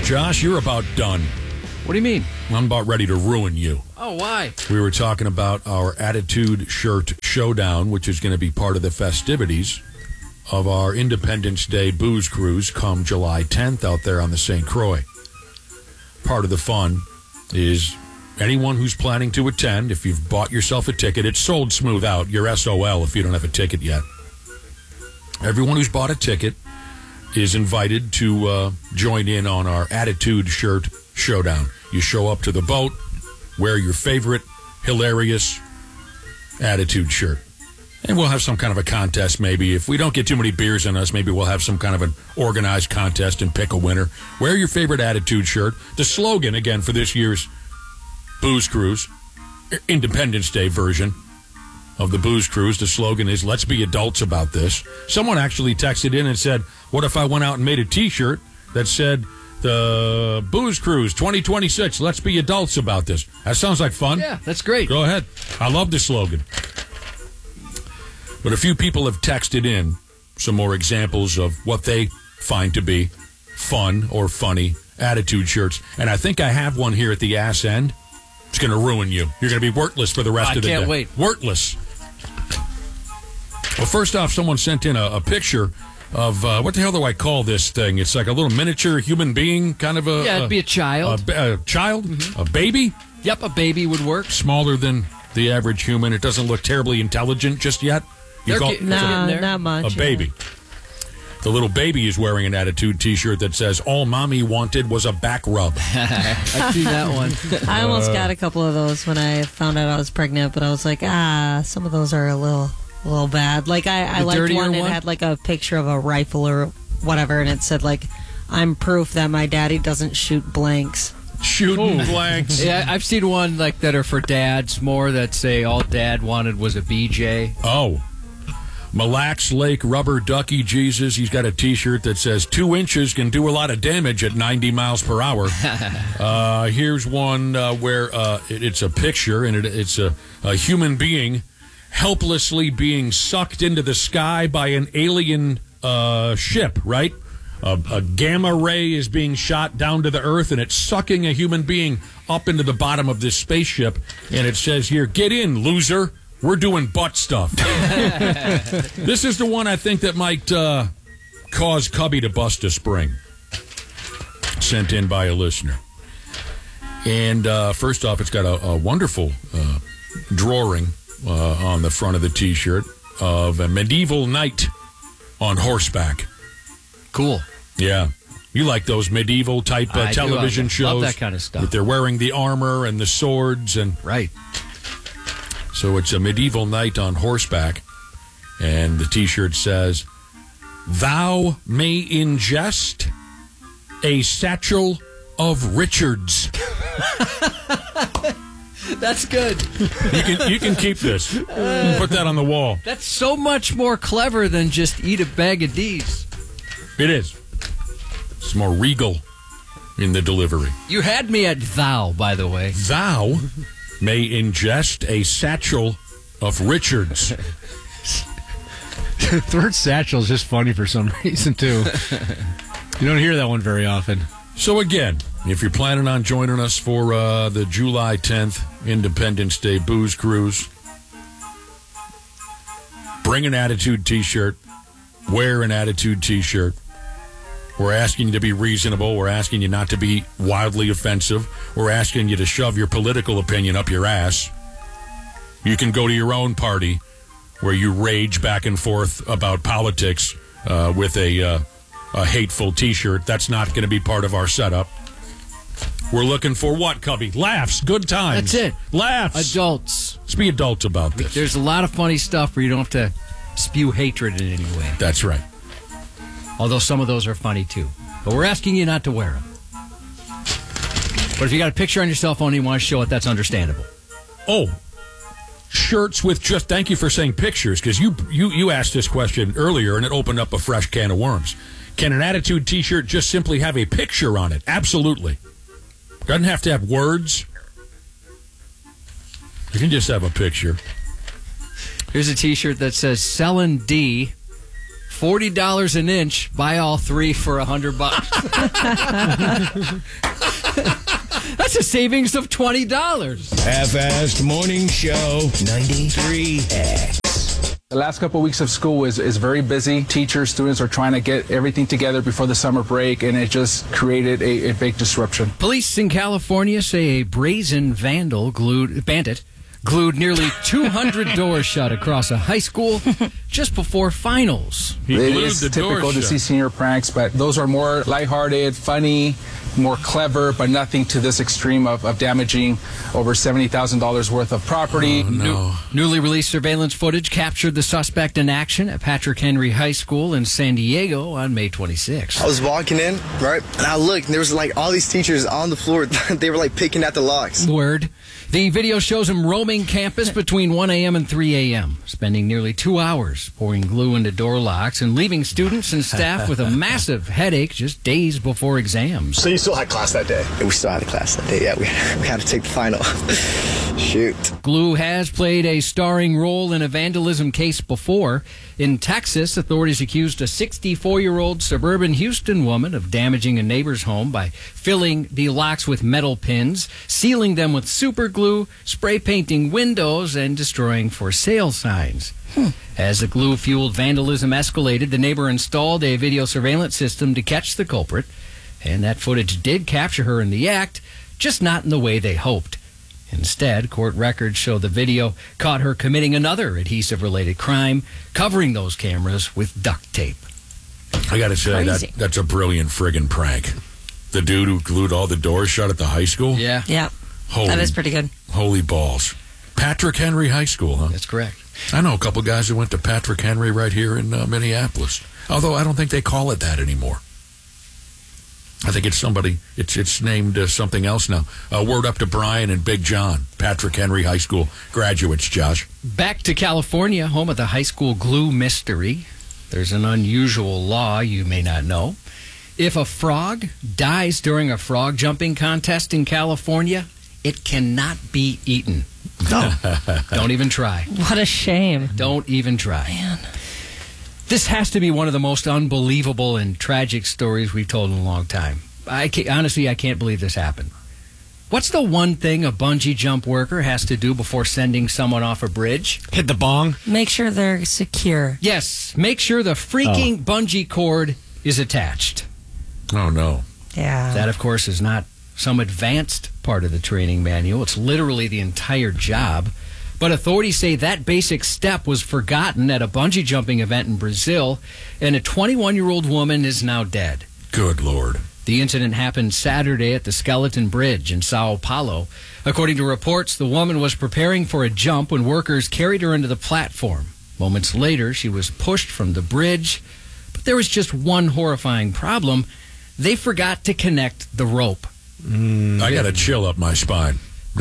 Josh, you're about done. What do you mean? I'm about ready to ruin you. Oh, why? We were talking about our Attitude Shirt Showdown, which is going to be part of the festivities of our Independence Day booze cruise come July 10th out there on the St. Croix. Part of the fun is anyone who's planning to attend, if you've bought yourself a ticket, it's sold smooth out. You're SOL if you don't have a ticket yet. Everyone who's bought a ticket is invited to join in on our Attitude Shirt Showdown. You show up to the boat, wear your favorite hilarious Attitude shirt. And we'll have some kind of a contest maybe. If we don't get too many beers in us, maybe we'll have some kind of an organized contest and pick a winner. Wear your favorite Attitude shirt. The slogan, again, for this year's Booze Cruise, Independence Day version of the Booze Cruise, the slogan is, let's be adults about this. Someone actually texted in and said, what if I went out and made a T-shirt that said, the Booze Cruise 2026, let's be adults about this. That sounds like fun. Yeah, that's great. Go ahead. I love the slogan. But a few people have texted in some more examples of what they find to be fun or funny Attitude shirts. And I think I have one here at the ass end. It's going to ruin you. You're going to be worthless for the rest of the day. I can't wait. Worthless. Well, first off, someone sent in a picture of, what the hell do I call this thing? It's like a little miniature human being, kind of a... Yeah, it'd be a child. A child? Mm-hmm. A baby? Yep, a baby would work. Smaller than the average human. It doesn't look terribly intelligent just yet. Not much. A baby. The little baby is wearing an Attitude T-shirt that says, all Mommy wanted was a back rub. I've seen that one. I almost got a couple of those when I found out I was pregnant, but I was like, some of those are a little bad. Like, I liked one that had, like, a picture of a rifle or whatever, and it said, like, I'm proof that my daddy doesn't shoot blanks. Shooting blanks. Yeah, I've seen one, like, that are for dads more that say all dad wanted was a BJ. Oh. Mille Lacs Lake Rubber Ducky Jesus. He's got a T-shirt that says 2 inches can do a lot of damage at 90 miles per hour. Here's one where it's a picture, and it's a human being helplessly being sucked into the sky by an alien ship, right? A gamma ray is being shot down to the earth, and it's sucking a human being up into the bottom of this spaceship. And it says here, get in, loser. We're doing butt stuff. This is the one I think that might cause Cubby to bust a spring. Sent in by a listener. And first off, it's got a wonderful drawing on the front of the T-shirt of a medieval knight on horseback. Cool. Yeah. You like those medieval type television shows? Love that kind of stuff. That they're wearing the armor and the swords. And right. So it's a medieval knight on horseback. And the T-shirt says, thou may ingest a satchel of Richards. That's good. You can keep this. You can put that on the wall. That's so much more clever than just eat a bag of D's. It is. It's more regal in the delivery. You had me at thou, by the way. Thou may ingest a satchel of Richards. The word satchel is just funny for some reason, too. You don't hear that one very often. So again, if you're planning on joining us for the July 10th Independence Day Booze Cruise, bring an Attitude T-shirt, wear an Attitude T-shirt. We're asking you to be reasonable. We're asking you not to be wildly offensive. We're asking you to shove your political opinion up your ass. You can go to your own party where you rage back and forth about politics with a hateful T-shirt. That's not going to be part of our setup. We're looking for what, Cubby? Laughs, good times. That's it. Laughs. Adults. Let's be adults about this. There's a lot of funny stuff where you don't have to spew hatred in any way. That's right. Although some of those are funny, too. But we're asking you not to wear them. But if you got a picture on your cell phone and you want to show it, that's understandable. Oh, shirts with just, thank you for saying pictures, because you asked this question earlier, and it opened up a fresh can of worms. Can an Attitude T-shirt just simply have a picture on it? Absolutely. Doesn't have to have words. You can just have a picture. Here's a T-shirt that says, Sellin' D, $40 an inch. Buy all three for $100. That's a savings of $20. Half-assed morning show 93X. The last couple of weeks of school is very busy. Teachers, students are trying to get everything together before the summer break, and it just created a big disruption. Police in California say a brazen bandit glued nearly 200 doors shut across a high school just before finals. He It glued is the typical doors to shut. see senior pranks, but those are more lighthearted, funny, more clever, but nothing to this extreme of damaging over $70,000 worth of property. Oh, no. Newly released surveillance footage captured the suspect in action at Patrick Henry High School in San Diego on May 26. I was walking in, right, and I looked, and there was like all these teachers on the floor. They were like picking at the locks. Word. The video shows him roaming campus between 1 a.m. and 3 a.m., spending nearly 2 hours pouring glue into door locks and leaving students and staff with a massive headache just days before exams. So you still had class that day? And we still had a class that day. Yeah, we had to take the final. Shoot. Glue has played a starring role in a vandalism case before. In Texas, authorities accused a 64-year-old suburban Houston woman of damaging a neighbor's home by filling the locks with metal pins, sealing them with super glue, spray painting windows, and destroying for sale signs. As the glue-fueled vandalism escalated, the neighbor installed a video surveillance system to catch the culprit, and that footage did capture her in the act, just not in the way they hoped. Instead, court records show the video caught her committing another adhesive-related crime, covering those cameras with duct tape. I got to say, Crazy. that's a brilliant friggin' prank. The dude who glued all the doors shut at the high school? Yeah, Yeah, Holy, that is pretty good. Holy balls. Patrick Henry High School, huh? that's correct. I know a couple guys that went to Patrick Henry right here in Minneapolis. Although I don't think they call it that anymore. I think it's named something else now. Word up to Brian and Big John, Patrick Henry High School graduates, Josh. Back to California, home of the high school glue mystery. There's an unusual law you may not know. If a frog dies during a frog jumping contest in California, it cannot be eaten. Don't even try. What a shame. Don't even try. Man. This has to be one of the most unbelievable and tragic stories we've told in a long time. Honestly, I can't believe this happened. What's the one thing a bungee jump worker has to do before sending someone off a bridge? Hit the bong. Make sure they're secure. Yes, make sure the freaking bungee cord is attached. Oh, no. Yeah. That, of course, is not some advanced part of the training manual. It's literally the entire job. But authorities say that basic step was forgotten at a bungee jumping event in Brazil, and a 21-year-old woman is now dead. Good Lord. The incident happened Saturday at the Skeleton Bridge in Sao Paulo. According to reports, the woman was preparing for a jump when workers carried her into the platform. Moments later, she was pushed from the bridge. But there was just one horrifying problem. They forgot to connect the rope. I got a chill up my spine.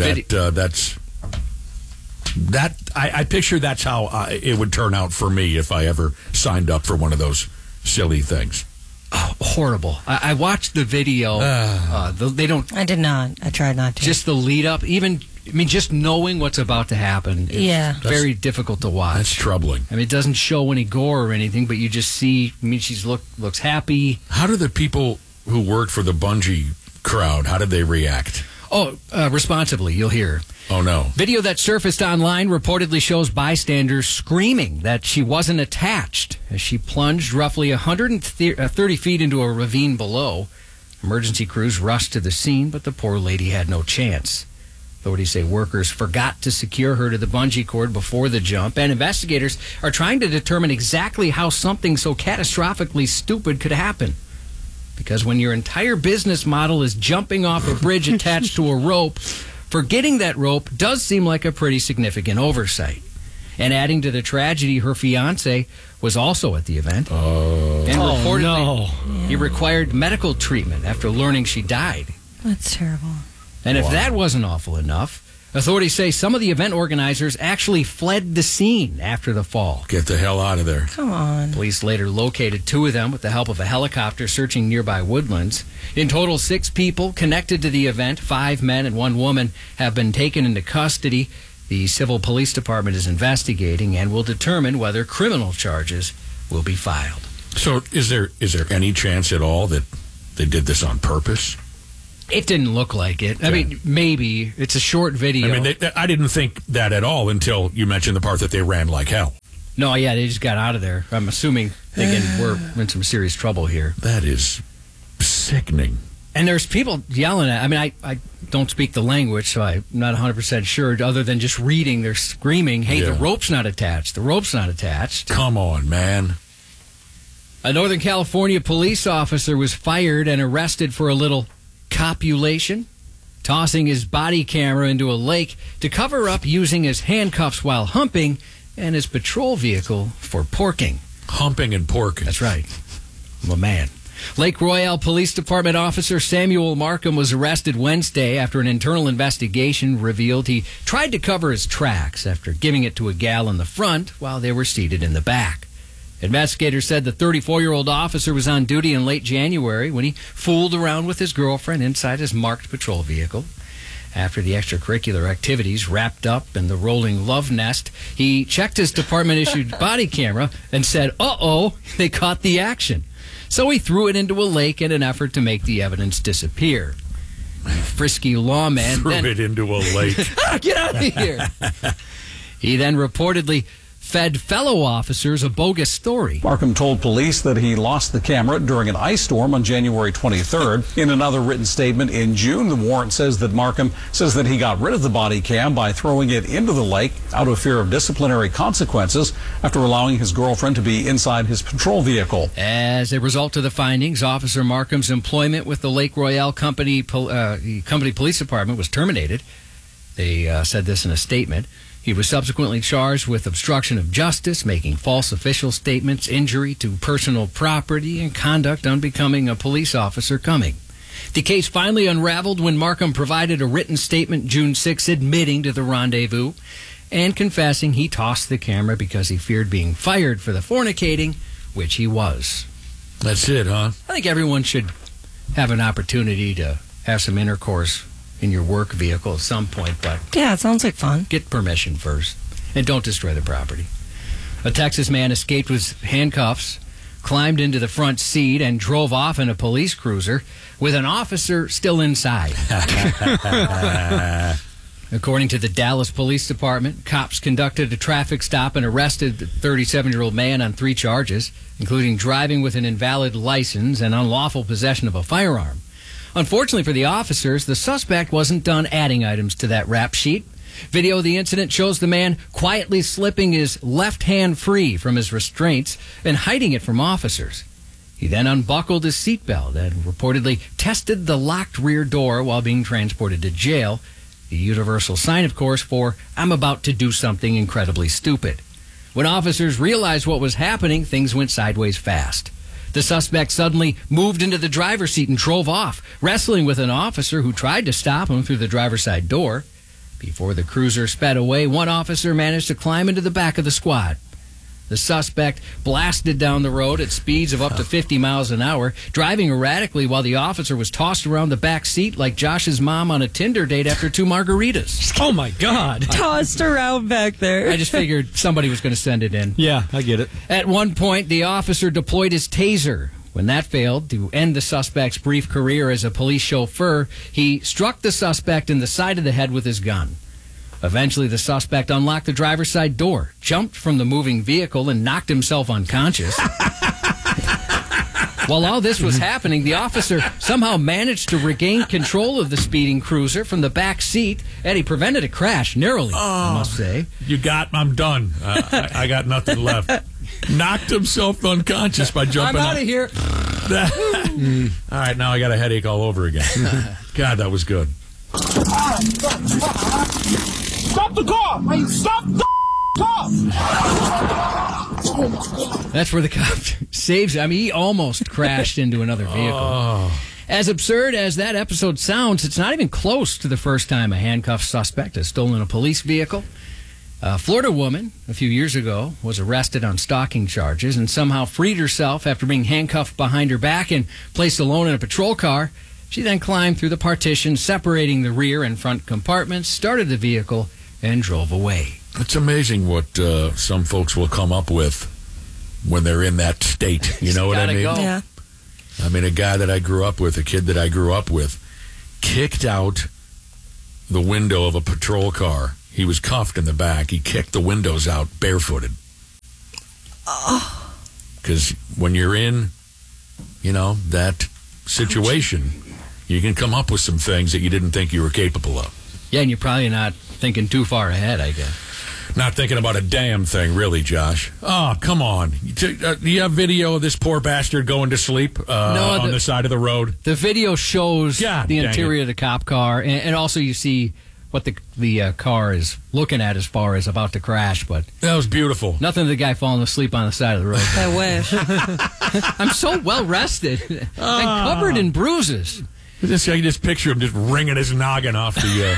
I picture that's how it would turn out for me if I ever signed up for one of those silly things. Oh, horrible. I watched the video. They don't. I did not. I tried not to. Just the lead up. Just knowing what's about to happen. Yeah. Very difficult to watch. That's troubling. I mean, it doesn't show any gore or anything, but you just see. I mean, she's looks happy. How do the people who worked for the bungee crowd, how did they react? Oh, responsibly, you'll hear. Oh, no. Video that surfaced online reportedly shows bystanders screaming that she wasn't attached as she plunged roughly 130 feet into a ravine below. Emergency crews rushed to the scene, but the poor lady had no chance. Authorities say workers forgot to secure her to the bungee cord before the jump, and investigators are trying to determine exactly how something so catastrophically stupid could happen. Because when your entire business model is jumping off a bridge attached to a rope, forgetting that rope does seem like a pretty significant oversight. And adding to the tragedy, her fiancé was also at the event. And reportedly, he required medical treatment after learning she died. That's terrible. And if that wasn't awful enough, authorities say some of the event organizers actually fled the scene after the fall. Get the hell out of there. Come on. Police later located two of them with the help of a helicopter searching nearby woodlands. In total, 6 people connected to the event, 5 men and 1 woman, have been taken into custody. The Civil Police Department is investigating and will determine whether criminal charges will be filed. So is there any chance at all that they did this on purpose? It didn't look like it. I mean, maybe. It's a short video. I mean, I didn't think that at all until you mentioned the part that they ran like hell. No, yeah, they just got out of there. I'm assuming thinking we're in some serious trouble here. That is sickening. And there's people yelling at. I mean, I don't speak the language, so I'm not 100% sure. Other than just reading, they're screaming, "Hey, the rope's not attached! The rope's not attached!" Come on, man. A Northern California police officer was fired and arrested for a little copulation, tossing his body camera into a lake to cover up using his handcuffs while humping and his patrol vehicle for porking. Humping and porking. That's right. I'm a man. Lake Royale Police Department officer Samuel Markham was arrested Wednesday after an internal investigation revealed he tried to cover his tracks after giving it to a gal in the front while they were seated in the back. Investigators said the 34-year-old officer was on duty in late January when he fooled around with his girlfriend inside his marked patrol vehicle. After the extracurricular activities wrapped up in the rolling love nest, he checked his department-issued body camera and said, "Uh-oh, they caught the action." So he threw it into a lake in an effort to make the evidence disappear. The frisky lawman threw it into a lake. Get out of here! He then reportedly fed fellow officers a bogus story. Markham told police that he lost the camera during an ice storm on January 23rd. In another written statement in June, the warrant says that Markham says that he got rid of the body cam by throwing it into the lake out of fear of disciplinary consequences after allowing his girlfriend to be inside his patrol vehicle. As a result of the findings, Officer Markham's employment with the Lake Royale Company Police Department was terminated. They said this in a statement. He was subsequently charged with obstruction of justice, making false official statements, injury to personal property, and conduct unbecoming a police officer coming. The case finally unraveled when Markham provided a written statement June 6 admitting to the rendezvous and confessing he tossed the camera because he feared being fired for the fornicating, which he was. That's it, huh? I think everyone should have an opportunity to have some intercourse in your work vehicle at some point, but yeah, it sounds like fun. Get permission first, and don't destroy the property. A Texas man escaped with handcuffs, climbed into the front seat, and drove off in a police cruiser with an officer still inside. According to the Dallas Police Department, cops conducted a traffic stop and arrested the 37-year-old man on 3 charges, including driving with an invalid license and unlawful possession of a firearm. Unfortunately for the officers, the suspect wasn't done adding items to that rap sheet. Video of the incident shows the man quietly slipping his left hand free from his restraints and hiding it from officers. He then unbuckled his seatbelt and reportedly tested the locked rear door while being transported to jail. The universal sign, of course, for "I'm about to do something incredibly stupid." When officers realized what was happening, things went sideways fast. The suspect suddenly moved into the driver's seat and drove off, wrestling with an officer who tried to stop him through the driver's side door. Before the cruiser sped away, one officer managed to climb into the back of the squad. The suspect blasted down the road at speeds of up to 50 miles an hour, driving erratically while the officer was tossed around the back seat like Josh's mom on a Tinder date after 2 margaritas. Oh, my God. Tossed around back there. I just figured somebody was going to send it in. Yeah, I get it. At one point, the officer deployed his taser. When that failed to end the suspect's brief career as a police chauffeur, he struck the suspect in the side of the head with his gun. Eventually, the suspect unlocked the driver's side door, jumped from the moving vehicle, and knocked himself unconscious. While all this was happening, the officer somehow managed to regain control of the speeding cruiser from the back seat, and he prevented a crash narrowly, I must say. I'm done. I got nothing left. Knocked himself unconscious by jumping I'm out of here. All right, now I got a headache all over again. God, that was good. Stop the car! Stop the car! That's where the cop saves. I mean, he almost crashed into another vehicle. As absurd as that episode sounds, it's not even close to the first time a handcuffed suspect has stolen a police vehicle. A Florida woman a few years ago was arrested on stalking charges and somehow freed herself after being handcuffed behind her back and placed alone in a patrol car. She then climbed through the partition separating the rear and front compartments, started the vehicle, and drove away. It's amazing what some folks will come up with when they're in that state. You know what I mean? Go. Yeah. I mean, a guy that I grew up with, a kid that I grew up with, kicked out the window of a patrol car. He was cuffed in the back. He kicked the windows out barefooted. Because when you're in, that situation, you can come up with some things that you didn't think you were capable of. Yeah, and you're probably not thinking too far ahead, I guess. Not thinking about a damn thing, really, Josh. Oh, come on. Do you have video of this poor bastard going to sleep on the side of the road? The video shows the interior of the cop car, and also you see what the car is looking at as far as about to crash. But that was beautiful. Nothing of the guy falling asleep on the side of the road. I wish. I'm so well rested and covered in bruises. This guy, you just picture him just wringing his noggin off the...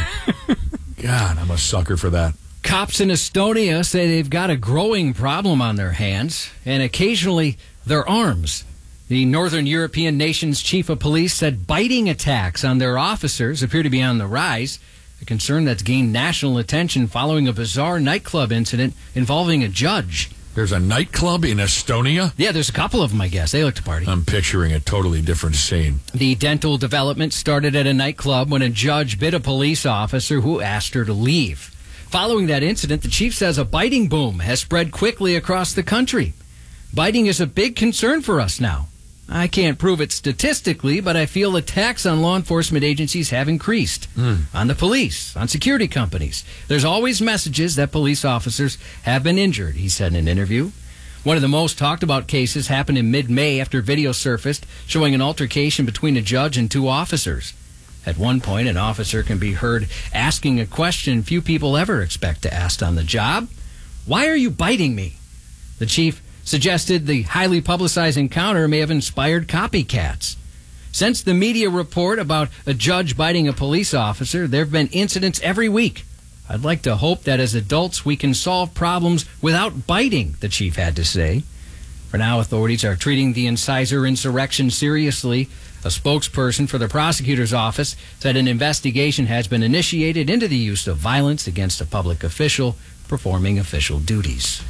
God, I'm a sucker for that. Cops in Estonia say they've got a growing problem on their hands and occasionally their arms. The Northern European nation's chief of police said biting attacks on their officers appear to be on the rise, a concern that's gained national attention following a bizarre nightclub incident involving a judge. There's a nightclub in Estonia? Yeah, there's a couple of them, I guess. They like to party. I'm picturing a totally different scene. The dental development started at a nightclub when a judge bit a police officer who asked her to leave. Following that incident, the chief says a biting boom has spread quickly across the country. Biting is a big concern for us now. I can't prove it statistically, but I feel attacks on law enforcement agencies have increased. On the police, on security companies. There's always messages that police officers have been injured, he said in an interview. One of the most talked about cases happened in mid-May after video surfaced showing an altercation between a judge and two officers. At one point, an officer can be heard asking a question few people ever expect to ask on the job. Why are you biting me? The chief suggested the highly publicized encounter may have inspired copycats. Since the media report about a judge biting a police officer, there have been incidents every week. I'd like to hope that as adults we can solve problems without biting, the chief had to say. For now, authorities are treating the incisor insurrection seriously. A spokesperson for the prosecutor's office said an investigation has been initiated into the use of violence against a public official performing official duties.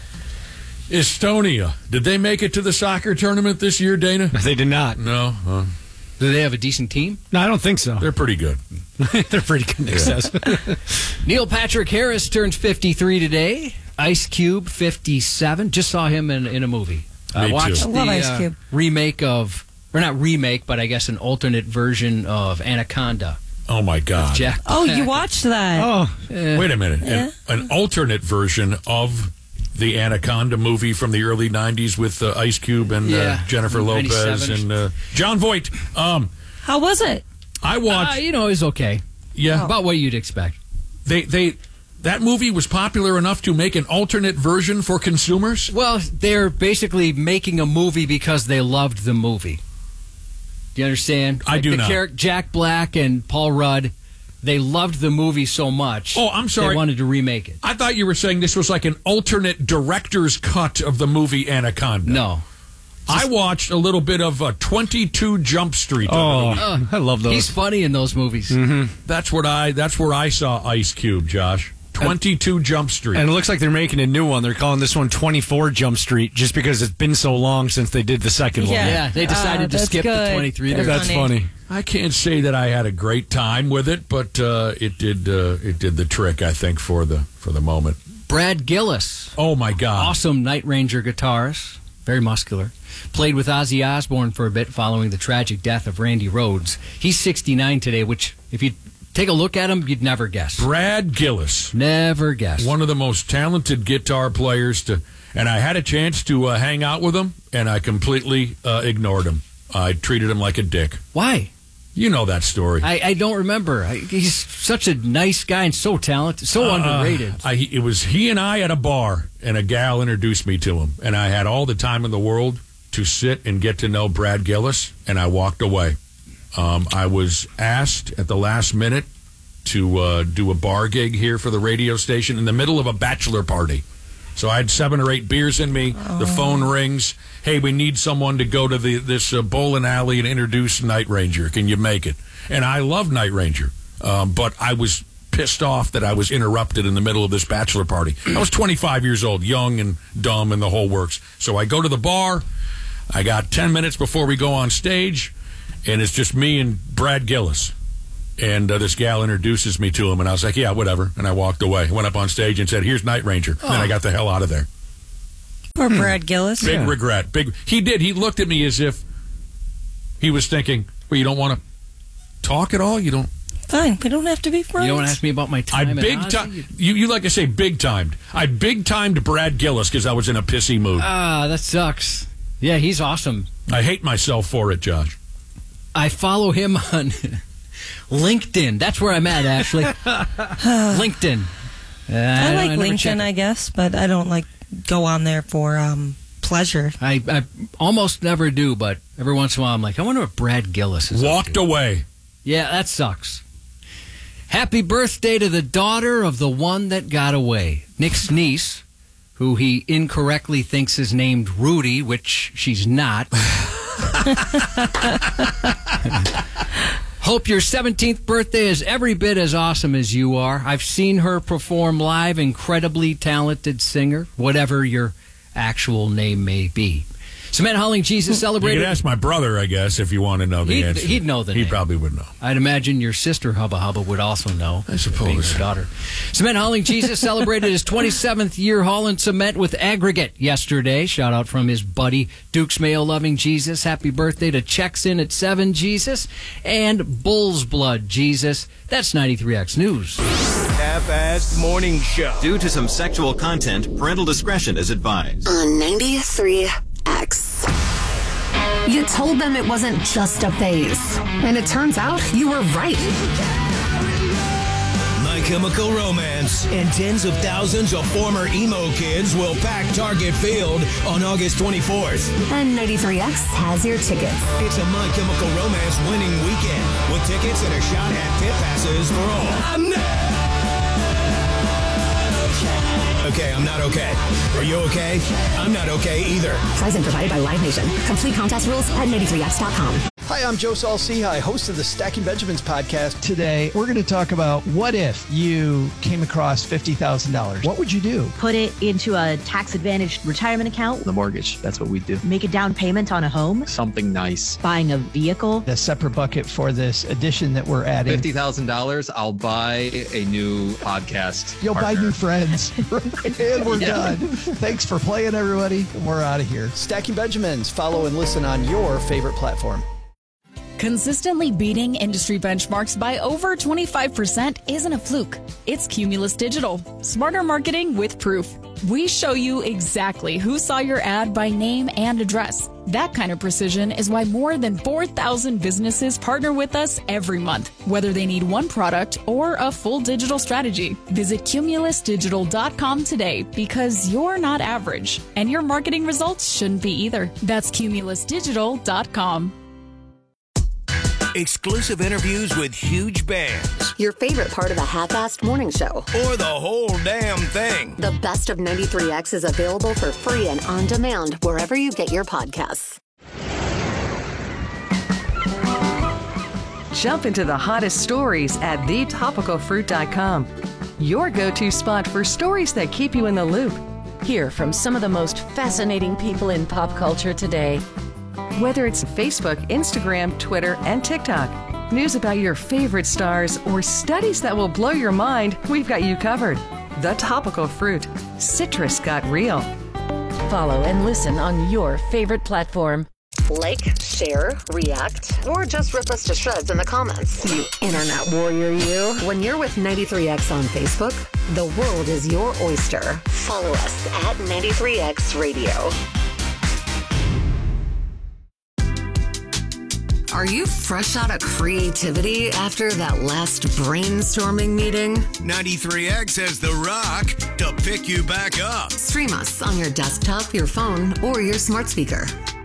Estonia. Did they make it to the soccer tournament this year, Dana? They did not. No. Do they have a decent team? No, I don't think so. They're pretty good. They're pretty good, Nick says. Neil Patrick Harris turns 53 today. Ice Cube, 57. Just saw him in a movie. Me watched too. I love Ice the Cube. remake of... Or not remake, but I guess an alternate version of Anaconda. Oh, my God. Jack Oh, Black. you watched that? Oh, Wait a minute. Yeah. An alternate version of the Anaconda movie from the early 90s with Ice Cube and Jennifer Lopez 97. and John Voight. How was it? I watched... It was okay. Yeah. About what you'd expect. That movie was popular enough to make an alternate version for consumers? Well, they're basically making a movie because they loved the movie. Do you understand? I do not. Jack Black and Paul Rudd, they loved the movie so much. Oh, I'm sorry. They wanted to remake it. I thought you were saying this was like an alternate director's cut of the movie Anaconda. No. I watched a little bit of 22 Jump Street. I love those. He's funny in those movies. Mm-hmm. That's where I saw Ice Cube, Josh. 22 Jump Street. And it looks like they're making a new one. They're calling this one 24 Jump Street just because it's been so long since they did the second one. Yeah, they decided to skip the 23. That's funny. I can't say that I had a great time with it, but it did the trick, I think, for the moment. Brad Gillis. Oh, my God. Awesome Night Ranger guitarist. Very muscular. Played with Ozzy Osbourne for a bit following the tragic death of Randy Rhoads. He's 69 today, which, if you take a look at him, you'd never guess. Brad Gillis. Never guess. One of the most talented guitar players and I had a chance to hang out with him, and I completely ignored him. I treated him like a dick. Why? You know that story. I don't remember. He's such a nice guy and so talented, so underrated. It was he and I at a bar, and a gal introduced me to him, and I had all the time in the world to sit and get to know Brad Gillis, and I walked away. I was asked at the last minute to do a bar gig here for the radio station in the middle of a bachelor party. So I had 7 or 8 beers in me. The phone rings. Hey, we need someone to go to this bowling alley and introduce Night Ranger. Can you make it? And I love Night Ranger. But I was pissed off that I was interrupted in the middle of this bachelor party. I was 25 years old, young and dumb and the whole works. So I go to the bar. I got 10 minutes before we go on stage, and it's just me and Brad Gillis. And this gal introduces me to him, and I was like, yeah, whatever. And I walked away. Went up on stage and said, here's Night Ranger. And then I got the hell out of there. Or Brad Gillis. Big regret. He did. He looked at me as if he was thinking, well, you don't want to talk at all? You don't? Fine. We don't have to be friends. You don't ask me about my time. You like I say, big-timed. I big-timed Brad Gillis because I was in a pissy mood. That sucks. Yeah, he's awesome. I hate myself for it, Josh. I follow him on LinkedIn. That's where I'm at, Ashley. LinkedIn. I like LinkedIn, I guess, but I don't go on there for pleasure. I almost never do, but every once in a while I'm like, I wonder what Brad Gillis is. Walked away. Yeah, that sucks. Happy birthday to the daughter of the one that got away. Nick's niece, who he incorrectly thinks is named Rudy, which she's not. Hope your 17th birthday is every bit as awesome as you are. I've seen her perform live, incredibly talented singer, whatever your actual name may be. Cement Hauling Jesus celebrated... You could ask my brother, I guess, if you want to know the answer. He'd know the name. He probably would know. I'd imagine your sister, Hubba Hubba, would also know. I suppose. Being her daughter. Cement Hauling Jesus celebrated his 27th year hauling cement with aggregate yesterday. Shout out from his buddy, Duke's Mayo Loving Jesus. Happy birthday to Checks In at 7 Jesus and Bull's Blood Jesus. That's 93X News. Half-assed morning show. Due to some sexual content, parental discretion is advised. On 93X. You told them it wasn't just a phase, and it turns out you were right. My Chemical Romance and tens of thousands of former emo kids will pack Target Field on August 24th. And 93X has your tickets. It's a My Chemical Romance winning weekend with tickets and a shot at pit passes for all. I'm not okay. I'm not okay. Are you okay? I'm not okay either. Present provided by Live Nation. Complete contest rules at 93X.com. Hi, I'm Joe Saul-Sehy, host of the Stacking Benjamins podcast. Today, we're going to talk about what if you came across $50,000. What would you do? Put it into a tax-advantaged retirement account. The mortgage, that's what we do. Make a down payment on a home. Something nice. Buying a vehicle. A separate bucket for this addition that we're adding. $50,000, I'll buy a new podcast. You'll buy new friends. And we're done. Thanks for playing, everybody. And we're out of here. Stacking Benjamins. Follow and listen on your favorite platform. Consistently beating industry benchmarks by over 25% isn't a fluke. It's Cumulus Digital. Smarter marketing with proof. We show you exactly who saw your ad by name and address. That kind of precision is why more than 4,000 businesses partner with us every month, whether they need one product or a full digital strategy. Visit cumulusdigital.com today because you're not average, and your marketing results shouldn't be either. That's cumulusdigital.com. Exclusive interviews with huge bands. Your favorite part of the half-assed morning show. Or the whole damn thing. The best of 93X is available for free and on demand wherever you get your podcasts. Jump into the hottest stories at thetopicalfruit.com. Your go-to spot for stories that keep you in the loop. Hear from some of the most fascinating people in pop culture today. Whether it's Facebook, Instagram, Twitter, and TikTok, news about your favorite stars, or studies that will blow your mind, we've got you covered. The Topical Fruit. Citrus got real. Follow and listen on your favorite platform. Like, share, react, or just rip us to shreds in the comments. You internet warrior, you. When you're with 93X on Facebook, the world is your oyster. Follow us at 93X Radio. Are you fresh out of creativity after that last brainstorming meeting? 93X has The Rock to pick you back up. Stream us on your desktop, your phone, or your smart speaker.